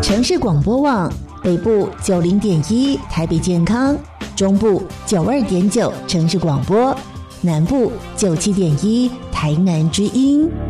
城市广播网北部90.1台北健康，中部92.9城市广播，南部97.1台南之音。